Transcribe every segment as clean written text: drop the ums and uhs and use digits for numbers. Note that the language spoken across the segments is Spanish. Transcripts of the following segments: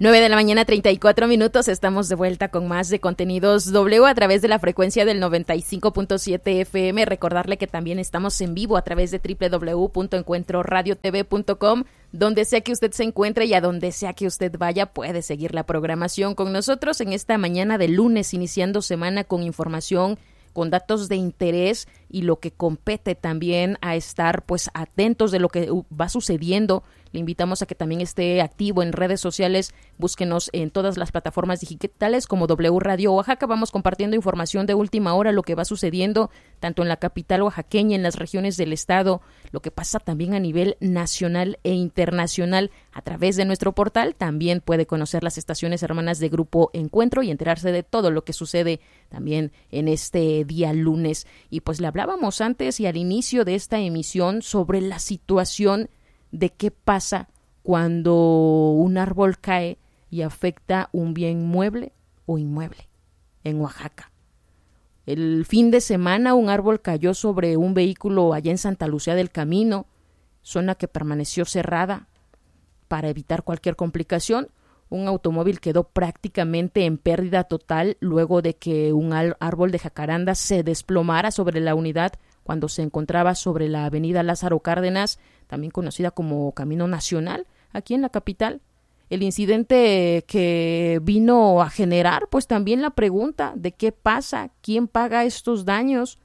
9 de la mañana, 34 minutos. Estamos de vuelta con más de Contenidos W a través de la frecuencia del 95.7 FM. Recordarle que también estamos en vivo a través de www.encuentroradiotv.com. Donde sea que usted se encuentre y a donde sea que usted vaya, puede seguir la programación con nosotros en esta mañana de lunes, iniciando semana con información, con datos de interés y lo que compete también a estar pues atentos de lo que va sucediendo. Le invitamos a que también esté activo en redes sociales. Búsquenos en todas las plataformas digitales como W Radio Oaxaca. Vamos compartiendo información de última hora, lo que va sucediendo tanto en la capital oaxaqueña, en las regiones del estado, lo que pasa también a nivel nacional e internacional. A través de nuestro portal también puede conocer las estaciones hermanas de Grupo Encuentro y enterarse de todo lo que sucede también en este día lunes. Y pues le hablábamos antes y al inicio de esta emisión sobre la situación de qué pasa cuando un árbol cae y afecta un bien mueble o inmueble en Oaxaca. El fin de semana un árbol cayó sobre un vehículo allá en Santa Lucía del Camino, zona que permaneció cerrada para evitar cualquier complicación. Un automóvil quedó prácticamente en pérdida total luego de que un árbol de jacaranda se desplomara sobre la unidad cuando se encontraba sobre la avenida Lázaro Cárdenas, también conocida como Camino Nacional, aquí en la capital. El incidente que vino a generar, pues también la pregunta de qué pasa, quién paga estos daños.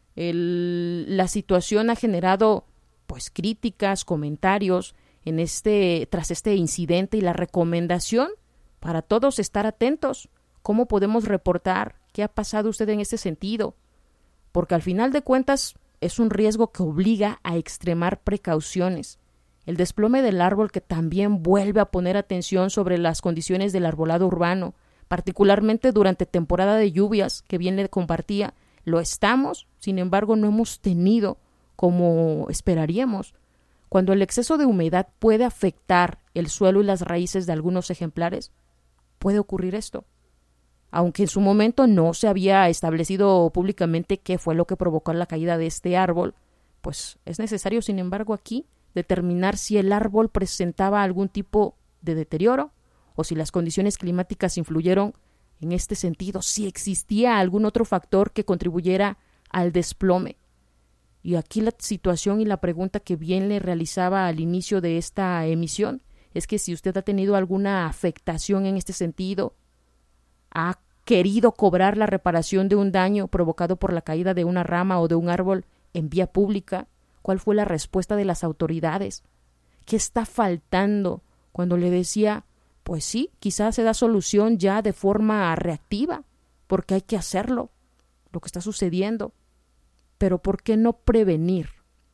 La situación ha generado pues críticas, comentarios tras este incidente y la recomendación para todos estar atentos. ¿Cómo podemos reportar? ¿Qué ha pasado usted en este sentido? Porque al final de cuentas es un riesgo que obliga a extremar precauciones. El desplome del árbol que también vuelve a poner atención sobre las condiciones del arbolado urbano, particularmente durante temporada de lluvias, que bien le compartía, lo estamos, sin embargo no hemos tenido como esperaríamos. Cuando el exceso de humedad puede afectar el suelo y las raíces de algunos ejemplares, puede ocurrir esto. Aunque en su momento no se había establecido públicamente qué fue lo que provocó la caída de este árbol, pues es necesario, sin embargo, aquí determinar si el árbol presentaba algún tipo de deterioro o si las condiciones climáticas influyeron en este sentido, si existía algún otro factor que contribuyera al desplome. Y aquí la situación y la pregunta que bien le realizaba al inicio de esta emisión es que si usted ha tenido alguna afectación en este sentido, ha querido cobrar la reparación de un daño provocado por la caída de una rama o de un árbol en vía pública, ¿cuál fue la respuesta de las autoridades? ¿Qué está faltando? Cuando le decía, pues sí, quizás se da solución ya de forma reactiva, porque hay que hacerlo, lo que está sucediendo. Pero ¿por qué no prevenir?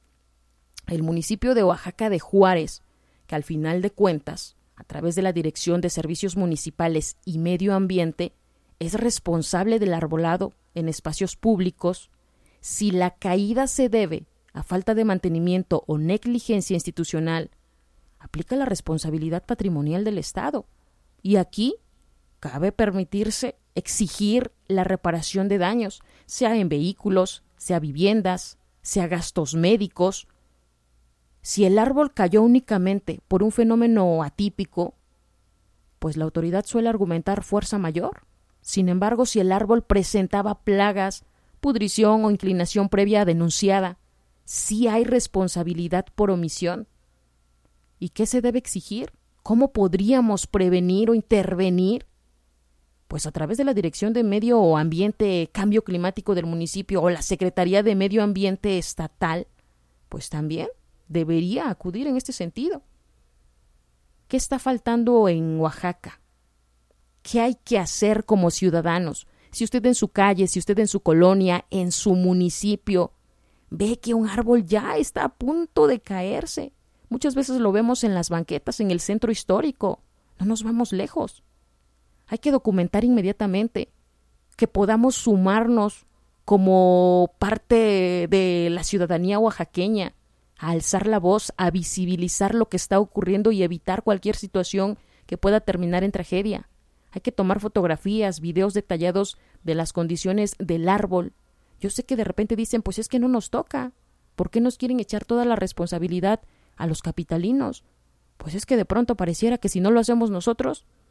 El municipio de Oaxaca de Juárez, que al final de cuentas, a través de la Dirección de Servicios Municipales y Medio Ambiente, es responsable del arbolado en espacios públicos. Si la caída se debe a falta de mantenimiento o negligencia institucional, aplica la responsabilidad patrimonial del Estado. Y aquí cabe permitirse exigir la reparación de daños, sea en vehículos, sea viviendas, sea gastos médicos. Si el árbol cayó únicamente por un fenómeno atípico, pues la autoridad suele argumentar fuerza mayor. Sin embargo, si el árbol presentaba plagas, pudrición o inclinación previa denunciada, sí hay responsabilidad por omisión. ¿Y qué se debe exigir? ¿Cómo podríamos prevenir o intervenir? Pues a través de la Dirección de Medio Ambiente, Cambio Climático del municipio o la Secretaría de Medio Ambiente Estatal, pues también debería acudir en este sentido. ¿Qué está faltando en Oaxaca? ¿Qué hay que hacer como ciudadanos? Si usted en su calle, si usted en su colonia, en su municipio, ve que un árbol ya está a punto de caerse. Muchas veces lo vemos en las banquetas, en el centro histórico. No nos vamos lejos. Hay que documentar inmediatamente, que podamos sumarnos como parte de la ciudadanía oaxaqueña, a alzar la voz, a visibilizar lo que está ocurriendo y evitar cualquier situación que pueda terminar en tragedia. Hay que tomar fotografías, videos detallados de las condiciones del árbol. Yo sé que de repente dicen, pues es que no nos toca. ¿Por qué nos quieren echar toda la responsabilidad a los capitalinos? Pues es que de pronto pareciera que si no lo hacemos nosotros,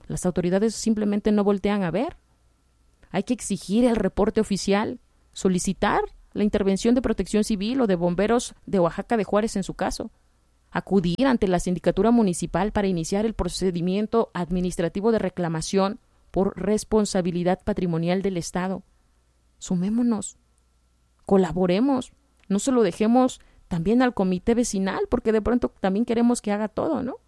Las autoridades simplemente no voltean a ver. Hay que exigir el reporte oficial, solicitar la intervención de Protección Civil o de bomberos de Oaxaca de Juárez en su caso, acudir ante la sindicatura municipal para iniciar el procedimiento administrativo de reclamación por responsabilidad patrimonial del Estado. Sumémonos, colaboremos, no se lo dejemos también al comité vecinal, porque de pronto también queremos que haga todo, ¿no?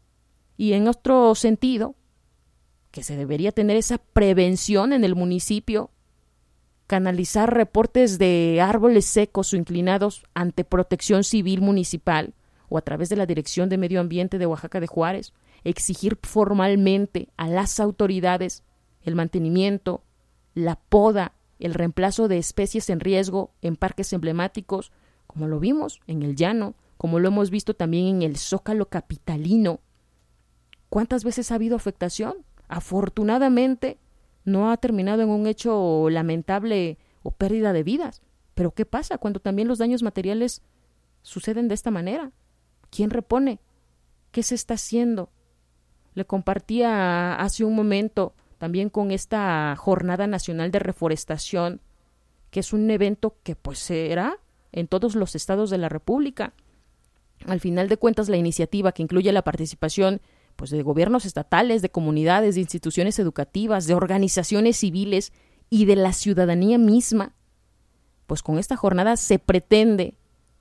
Y en otro sentido, que se debería tener esa prevención en el municipio, canalizar reportes de árboles secos o inclinados ante Protección Civil Municipal o a través de la Dirección de Medio Ambiente de Oaxaca de Juárez, exigir formalmente a las autoridades el mantenimiento, la poda, el reemplazo de especies en riesgo en parques emblemáticos, como lo vimos en el Llano, como lo hemos visto también en el Zócalo capitalino. ¿Cuántas veces ha habido afectación? Afortunadamente no ha terminado en un hecho lamentable o pérdida de vidas. Pero ¿qué pasa cuando también los daños materiales suceden de esta manera? ¿Quién repone? ¿Qué se está haciendo? Le compartía hace un momento también con esta Jornada Nacional de Reforestación, que es un evento que pues será en todos los estados de la República. Al final de cuentas, la iniciativa, que incluye la participación pues de gobiernos estatales, de comunidades, de instituciones educativas, de organizaciones civiles y de la ciudadanía misma, pues con esta jornada se pretende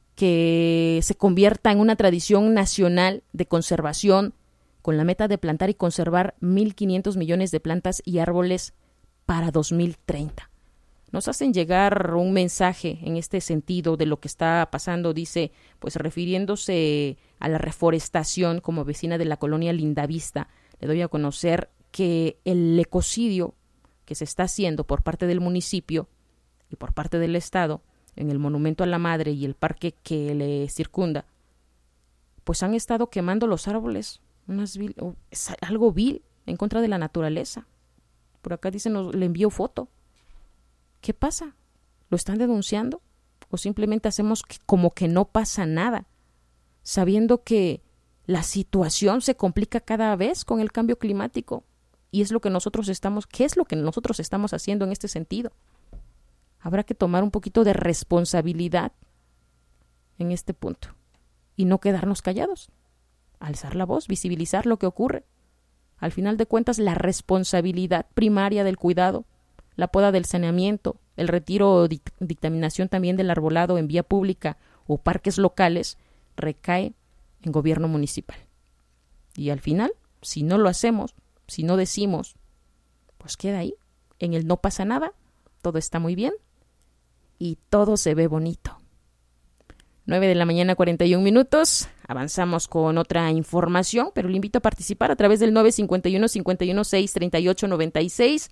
que se convierta en una tradición nacional de conservación, con la meta de plantar y conservar 1.500 millones de plantas y árboles para 2030. Nos hacen llegar un mensaje en este sentido de lo que está pasando, dice, pues refiriéndose a la reforestación como vecina de la colonia Lindavista, le doy a conocer que el ecocidio que se está haciendo por parte del municipio y por parte del Estado en el Monumento a la Madre y el parque que le circunda, pues han estado quemando los árboles, es algo vil en contra de la naturaleza. Por acá dicen, le envío foto. ¿Qué pasa? ¿Lo están denunciando? ¿O simplemente hacemos como que no pasa nada, sabiendo que la situación se complica cada vez con el cambio climático? Y es lo que ¿qué es lo que nosotros estamos haciendo en este sentido? Habrá que tomar un poquito de responsabilidad en este punto y no quedarnos callados, alzar la voz, visibilizar lo que ocurre. Al final de cuentas, la responsabilidad primaria del cuidado, la poda del saneamiento, el retiro o dictaminación también del arbolado en vía pública o parques locales, recae en gobierno municipal. Y al final, si no lo hacemos, si no decimos, pues queda ahí, en el no pasa nada, todo está muy bien y todo se ve bonito. 9:41 a.m, avanzamos con otra información, pero le invito a participar a través del 951-516-3896,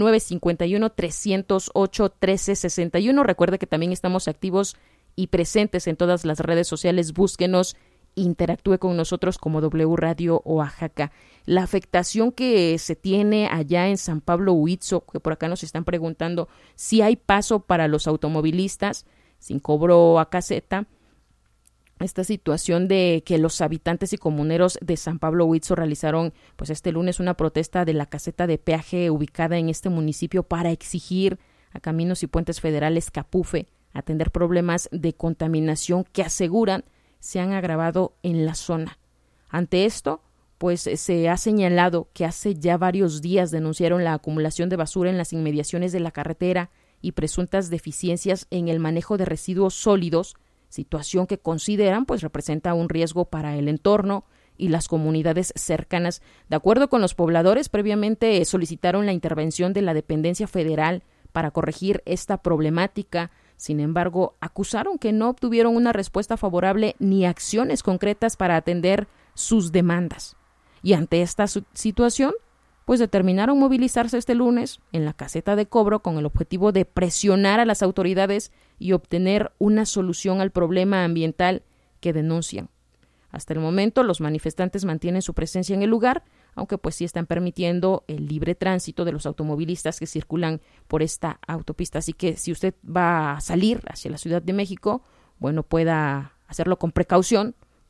951-308-1361. Recuerde que también estamos activos y presentes en todas las redes sociales. Búsquenos, interactúe con nosotros como W Radio Oaxaca. La afectación que se tiene allá en San Pablo Huitzzo, que por acá nos están preguntando si hay paso para los automovilistas sin cobro a caseta. Esta situación de que los habitantes y comuneros de San Pablo Huitzzo realizaron pues este lunes una protesta de la caseta de peaje ubicada en este municipio para exigir a Caminos y Puentes Federales Capufe atender problemas de contaminación que aseguran se han agravado en la zona. Ante esto, pues se ha señalado que hace ya varios días denunciaron la acumulación de basura en las inmediaciones de la carretera y presuntas deficiencias en el manejo de residuos sólidos, situación que consideran pues representa un riesgo para el entorno y las comunidades cercanas. De acuerdo con los pobladores, previamente solicitaron la intervención de la dependencia federal para corregir esta problemática. Sin embargo, acusaron que no obtuvieron una respuesta favorable ni acciones concretas para atender sus demandas. Y ante esta situación, pues determinaron movilizarse este lunes en la caseta de cobro con el objetivo de presionar a las autoridades y obtener una solución al problema ambiental que denuncian. Hasta el momento, los manifestantes mantienen su presencia en el lugar, aunque pues sí están permitiendo el libre tránsito de los automovilistas que circulan por esta autopista. Así que si usted va a salir hacia la Ciudad de México, bueno, pueda hacerlo con precaución,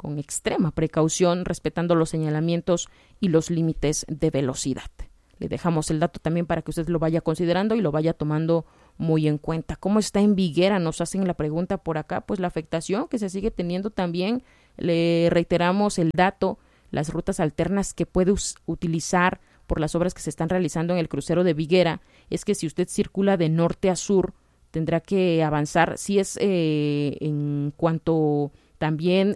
con extrema precaución, respetando los señalamientos y los límites de velocidad. Le dejamos el dato también para que usted lo vaya considerando y lo vaya tomando muy en cuenta. ¿Cómo está en Viguera? Nos hacen la pregunta por acá. Pues la afectación que se sigue teniendo también, le reiteramos el dato, las rutas alternas que puede utilizar por las obras que se están realizando en el crucero de Viguera, es que si usted circula de norte a sur, tendrá que avanzar, si es en cuanto también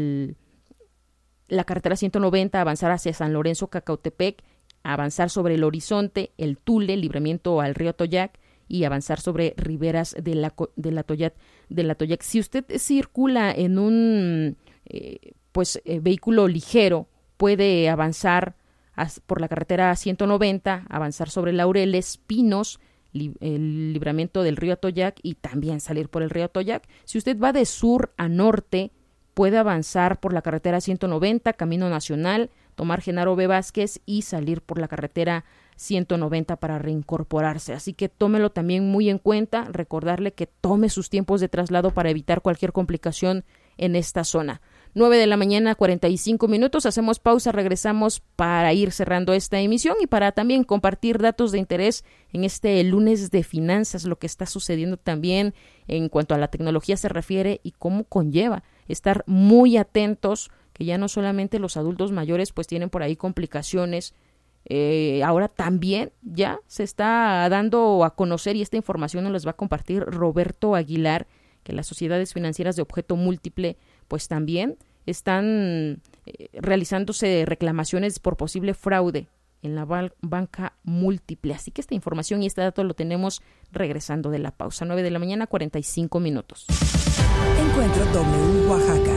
la carretera 190, avanzar hacia San Lorenzo, Cacautepec, avanzar sobre el Horizonte, el Tule, libramiento al río Atoyac, y avanzar sobre riberas del Atoyac. Si usted circula en un vehículo ligero, puede avanzar por la carretera 190, avanzar sobre Laureles, Pinos, el libramiento del río Atoyac y también salir por el río Atoyac. Si usted va de sur a norte, puede avanzar por la carretera 190, Camino Nacional, tomar Genaro B. Vázquez y salir por la carretera 190 para reincorporarse. Así que tómelo también muy en cuenta, recordarle que tome sus tiempos de traslado para evitar cualquier complicación en esta zona. 9:45 a.m, hacemos pausa, regresamos para ir cerrando esta emisión y para también compartir datos de interés en este lunes de finanzas, lo que está sucediendo también en cuanto a la tecnología se refiere y cómo conlleva estar muy atentos, que ya no solamente los adultos mayores pues tienen por ahí complicaciones, ahora también ya se está dando a conocer, y esta información nos las va a compartir Roberto Aguilar, que las sociedades financieras de objeto múltiple pues también están realizándose reclamaciones por posible fraude en la banca múltiple. Así que esta información y este dato lo tenemos regresando de la pausa. 9:45 a.m. Encuentro W Oaxaca.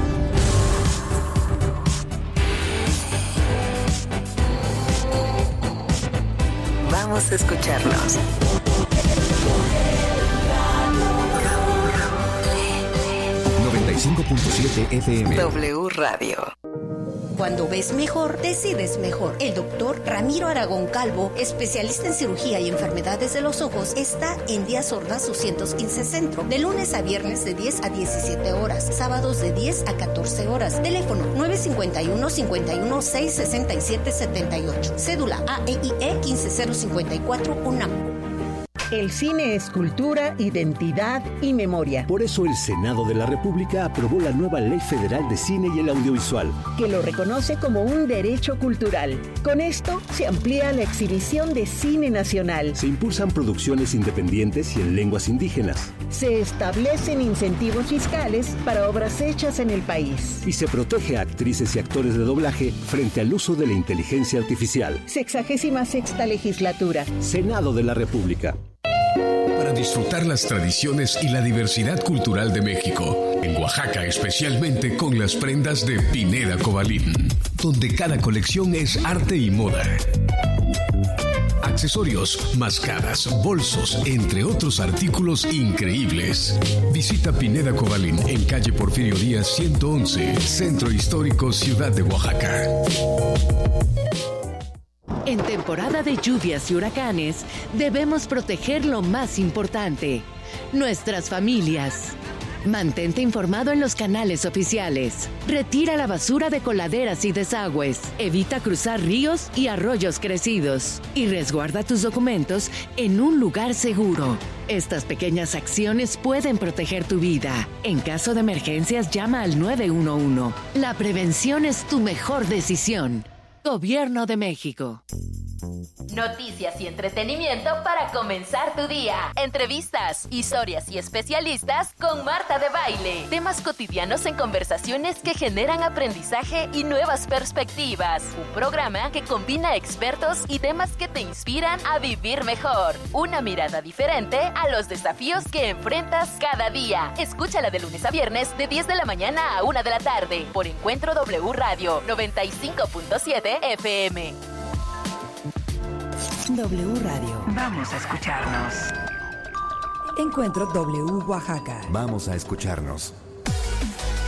Vamos a escucharnos. 95.7 FM. W Radio. Cuando ves mejor, decides mejor. El doctor Ramiro Aragón Calvo, especialista en cirugía y enfermedades de los ojos, está en Díaz Ordaz 215 Centro, de lunes a viernes de 10 a 17 horas, sábados de 10 a 14 horas. Teléfono 951-51-667-78. Cédula AEIE 15054 UNAM. El cine es cultura, identidad y memoria. Por eso el Senado de la República aprobó la nueva Ley Federal de Cine y el Audiovisual, que lo reconoce como un derecho cultural. Con esto se amplía la exhibición de cine nacional. Se impulsan producciones independientes y en lenguas indígenas. Se establecen incentivos fiscales para obras hechas en el país. Y se protege a actrices y actores de doblaje frente al uso de la inteligencia artificial. 66ª legislatura. Senado de la República. Para disfrutar las tradiciones y la diversidad cultural de México, en Oaxaca especialmente con las prendas de Pineda Cobalín, donde cada colección es arte y moda. Accesorios, máscaras, bolsos, entre otros artículos increíbles. Visita Pineda Cobalín en calle Porfirio Díaz 111, Centro Histórico, Ciudad de Oaxaca. En temporada de lluvias y huracanes, debemos proteger lo más importante, nuestras familias. Mantente informado en los canales oficiales. Retira la basura de coladeras y desagües. Evita cruzar ríos y arroyos crecidos. Y resguarda tus documentos en un lugar seguro. Estas pequeñas acciones pueden proteger tu vida. En caso de emergencias, llama al 911. La prevención es tu mejor decisión. Gobierno de México. Noticias y entretenimiento para comenzar tu día. Entrevistas, historias y especialistas con Marta de Baile. Temas cotidianos en conversaciones que generan aprendizaje y nuevas perspectivas. Un programa que combina expertos y temas que te inspiran a vivir mejor. Una mirada diferente a los desafíos que enfrentas cada día. Escúchala de lunes a viernes de 10 de la mañana a 1 de la tarde por Encuentro W Radio 95.7 FM. W Radio. Vamos a escucharnos. Encuentro W Oaxaca. Vamos a escucharnos.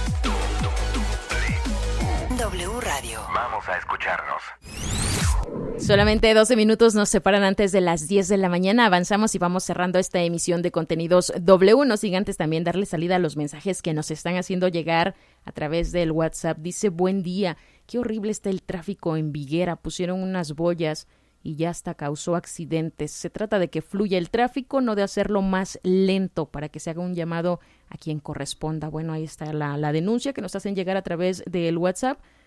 W Radio. Vamos a escucharnos. Solamente 12 minutos nos separan antes de las 10 de la mañana. Avanzamos y vamos cerrando esta emisión de Contenidos W. No sin antes también darle salida a los mensajes que nos están haciendo llegar a través del WhatsApp. Dice, buen día, qué horrible está el tráfico en Viguera. Pusieron unas boyas y ya hasta causó accidentes. Se trata de que fluya el tráfico, no de hacerlo más lento, para que se haga un llamado a quien corresponda. Bueno, ahí está la denuncia que nos hacen llegar a través del WhatsApp.